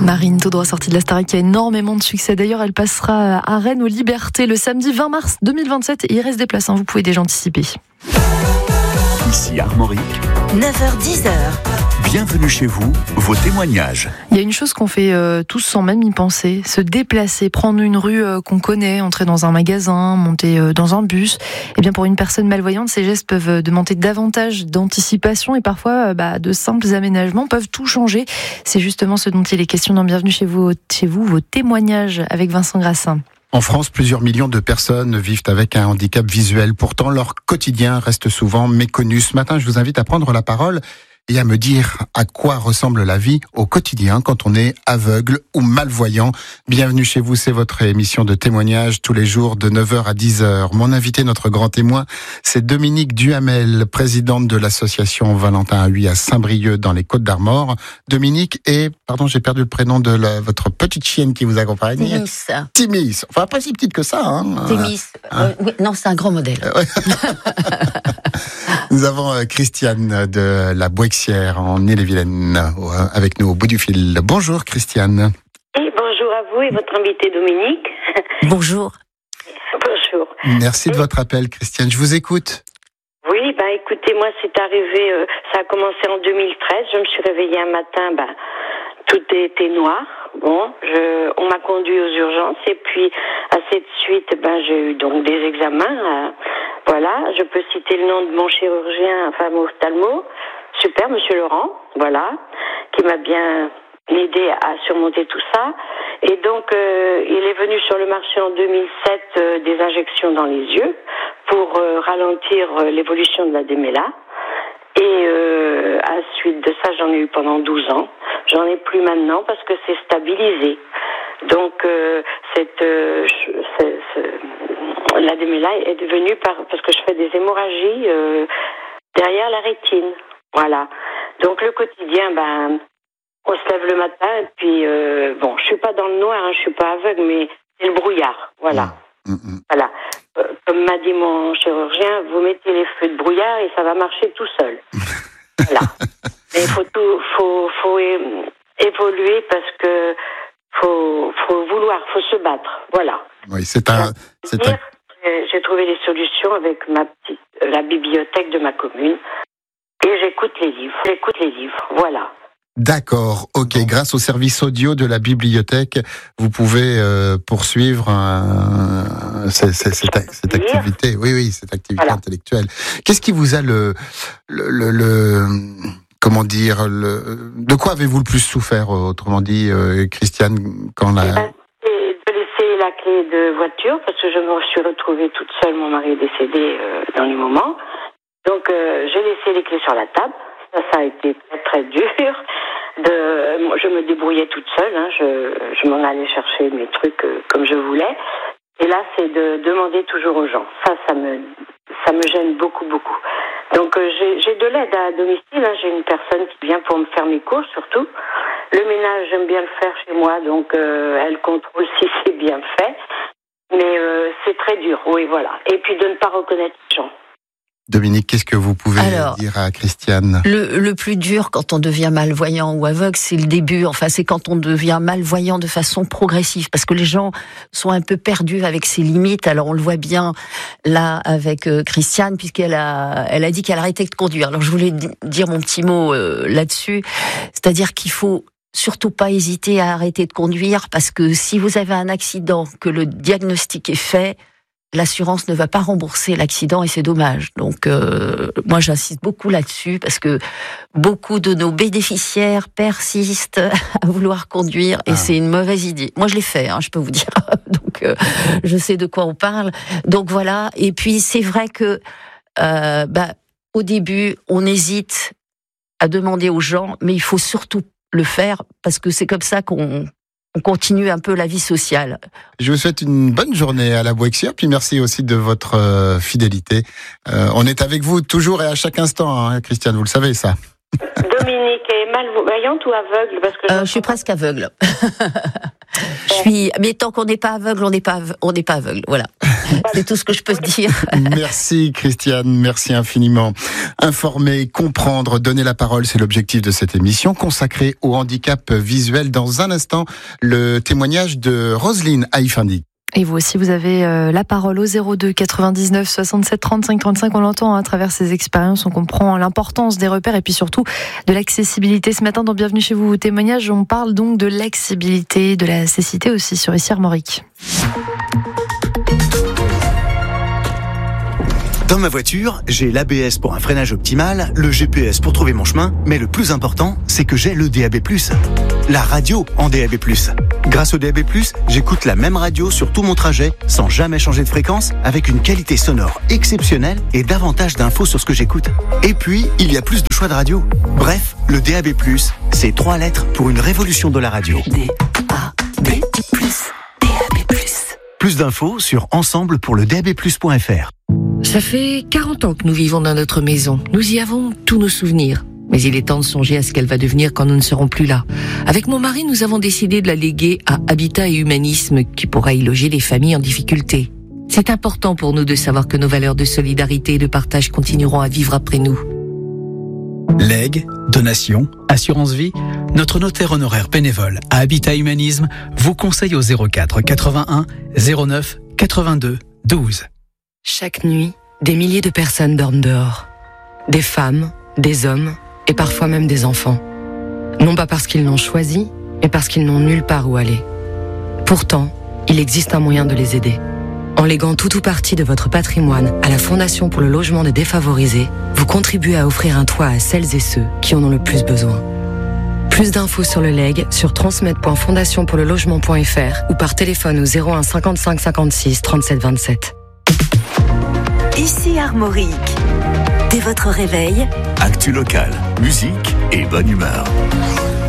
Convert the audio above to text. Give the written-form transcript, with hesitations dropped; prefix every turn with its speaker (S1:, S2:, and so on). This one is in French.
S1: Marine, tout droit sortie de la Starac, qui a énormément de succès. D'ailleurs, elle passera à Rennes aux Libertés le samedi 20 mars 2027. Et il reste des places, vous pouvez déjà anticiper.
S2: Ici Armorique,
S3: 9h-10h.
S2: bienvenue chez vous, vos témoignages.
S1: Il y a une chose qu'on fait tous sans même y penser, se déplacer, prendre une rue qu'on connaît, entrer dans un magasin, monter dans un bus. Eh bien, pour une personne malvoyante, ces gestes peuvent demander davantage d'anticipation et parfois de simples aménagements peuvent tout changer. C'est justement ce dont il est question dans Bienvenue chez vous, vos témoignages avec Vincent Grassin.
S4: En France, plusieurs millions de personnes vivent avec un handicap visuel. Pourtant, leur quotidien reste souvent méconnu. Ce matin, je vous invite à prendre la parole et à me dire à quoi ressemble la vie au quotidien quand on est aveugle ou malvoyant. Bienvenue chez vous, c'est votre émission de témoignage tous les jours de 9h à 10h. Mon invité, notre grand témoin, c'est Dominique Duhamel, présidente de l'association Valentin Haüy à Saint-Brieuc dans les Côtes-d'Armor. Dominique et, j'ai perdu le prénom de votre petite chienne qui vous accompagne. Timis. Enfin, pas si petite que ça, hein.
S3: Timis. Oui, non, c'est un grand modèle.
S4: Nous avons Christiane de la Bouexière en Ille-et-Vilaine avec nous au bout du fil. Bonjour Christiane.
S5: Et bonjour à vous et votre invité Dominique.
S3: Bonjour.
S5: Bonjour.
S4: Merci de votre appel Christiane, je vous écoute.
S5: Oui, écoutez, moi c'est arrivé, ça a commencé en 2013, je me suis réveillée un matin, tout était noir. Bon, on m'a conduit aux urgences et puis à cette suite, j'ai eu donc des examens. Voilà, je peux citer le nom de mon chirurgien, mon ophtalmo, super, Monsieur Laurent, voilà, qui m'a bien aidé à surmonter tout ça. Et donc, il est venu sur le marché en 2007 des injections dans les yeux pour ralentir l'évolution de la démêla. Et à suite de ça, j'en ai eu pendant 12 ans. J'en ai plus maintenant parce que c'est stabilisé. Donc, la démêla est devenue parce que je fais des hémorragies derrière la rétine. Voilà. Donc, le quotidien, on se lève le matin et puis, je suis pas dans le noir, je suis pas aveugle, mais c'est le brouillard. Voilà. Voilà. Comme m'a dit mon chirurgien, vous mettez les feux de brouillard et ça va marcher tout seul. Voilà. Mais il faut évoluer parce que faut vouloir, faut se battre. Voilà.
S4: Oui,
S5: J'ai trouvé des solutions avec la bibliothèque de ma commune et j'écoute les livres. Voilà.
S4: D'accord, ok. Grâce au service audio de la bibliothèque, vous pouvez poursuivre cette activité. Oui, cette activité intellectuelle. Qu'est-ce qui vous a de quoi avez-vous le plus souffert, autrement dit, Christiane, quand
S5: de laisser la clé de voiture, parce que je me suis retrouvée toute seule, mon mari est décédé dans les moments. Donc, j'ai laissé les clés sur la table. Ça a été très, très dur. Je me débrouillais toute seule. Je m'en allais chercher mes trucs comme je voulais. Et là, c'est de demander toujours aux gens. Ça me gêne beaucoup, beaucoup. Donc, j'ai de l'aide à domicile. J'ai une personne qui vient pour me faire mes courses, surtout. Le ménage, j'aime bien le faire chez moi. Donc, elle contrôle si c'est bien fait. Mais c'est très dur, oui, voilà. Et puis, de ne pas reconnaître les gens.
S4: Dominique, qu'est-ce que vous pouvez dire à Christiane ?
S3: Le plus dur quand on devient malvoyant ou aveugle, c'est le début. C'est quand on devient malvoyant de façon progressive, parce que les gens sont un peu perdus avec ses limites. Alors on le voit bien là avec Christiane, puisqu'elle a dit qu'elle arrêtait de conduire. Alors je voulais dire mon petit mot là-dessus, c'est-à-dire qu'il faut surtout pas hésiter à arrêter de conduire, parce que si vous avez un accident, que le diagnostic est fait, l'assurance ne va pas rembourser l'accident et c'est dommage. Donc, moi, j'insiste beaucoup là-dessus parce que beaucoup de nos bénéficiaires persistent à vouloir conduire et c'est une mauvaise idée. Moi, je l'ai fait, je peux vous dire. Donc, je sais de quoi on parle. Donc, voilà. Et puis, c'est vrai que, au début, on hésite à demander aux gens, mais il faut surtout le faire parce que c'est comme ça qu'on continue un peu la vie sociale.
S4: Je vous souhaite une bonne journée à la Bouexière, puis merci aussi de votre fidélité. On est avec vous toujours et à chaque instant, Christiane, vous le savez ça.
S5: Dominique est malvoyante ou aveugle ? Parce que
S3: je suis presque aveugle. Mais tant qu'on n'est pas aveugle, on n'est pas aveugle. Voilà. C'est tout ce que je peux dire.
S4: Merci Christiane, merci infiniment. Informer, comprendre, donner la parole, c'est l'objectif de cette émission consacrée au handicap visuel. Dans un instant, le témoignage de Roselyne Haïfandi.
S1: Et vous aussi, vous avez la parole au 02 99 67 35 35. On l'entend à travers ces expériences, on comprend l'importance des repères et puis surtout de l'accessibilité. Ce matin, dans Bienvenue chez vous, témoignage, on parle donc de l'accessibilité, de la cécité aussi sur ici Armorique.
S6: Dans ma voiture, j'ai l'ABS pour un freinage optimal, le GPS pour trouver mon chemin, mais le plus important, c'est que j'ai le DAB+, la radio en DAB+. Grâce au DAB+, j'écoute la même radio sur tout mon trajet, sans jamais changer de fréquence, avec une qualité sonore exceptionnelle et davantage d'infos sur ce que j'écoute. Et puis, il y a plus de choix de radio. Bref, le DAB+, c'est 3 lettres pour une révolution de la radio.
S3: DAB+.
S6: Plus d'infos sur ensemblepourledabplus.fr.
S7: Ça fait 40 ans que nous vivons dans notre maison. Nous y avons tous nos souvenirs. Mais il est temps de songer à ce qu'elle va devenir quand nous ne serons plus là. Avec mon mari, nous avons décidé de la léguer à Habitat et Humanisme, qui pourra y loger les familles en difficulté. C'est important pour nous de savoir que nos valeurs de solidarité et de partage continueront à vivre après nous.
S8: Legs, donations, assurance vie, notre notaire honoraire bénévole à Habitat Humanisme vous conseille au 04 81 09 82 12.
S7: Chaque nuit, des milliers de personnes dorment dehors. Des femmes, des hommes et parfois même des enfants. Non pas parce qu'ils l'ont choisi, mais parce qu'ils n'ont nulle part où aller. Pourtant, il existe un moyen de les aider. En léguant tout ou partie de votre patrimoine à la Fondation pour le logement des défavorisés, vous contribuez à offrir un toit à celles et ceux qui en ont le plus besoin. Plus d'infos sur le legs sur transmet.fondationpourlelogement.fr ou par téléphone au 01 55 56 37 27.
S9: Ici Armorique. Dès votre réveil,
S2: Actu local, musique et bonne humeur.